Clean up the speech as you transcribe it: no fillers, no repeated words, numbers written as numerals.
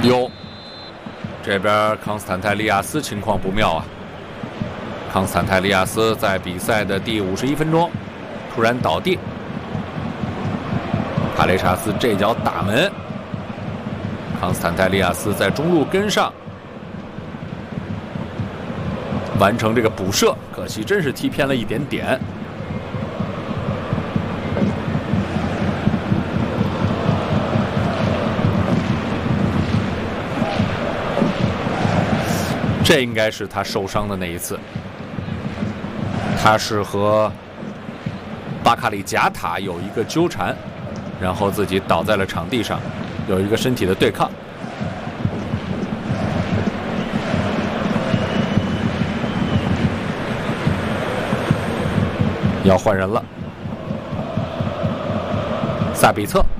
哟，这边康斯坦泰利亚斯情况不妙啊！康斯坦泰利亚斯在比赛的第51分钟突然倒地，帕雷查斯这脚打门，康斯坦泰利亚斯在中路跟上，完成这个补射，可惜真是踢偏了一点点。这应该是他受伤的那一次，他是和巴卡里贾塔有一个纠缠，然后自己倒在了场地上，有一个身体的对抗。要换人了，萨比策。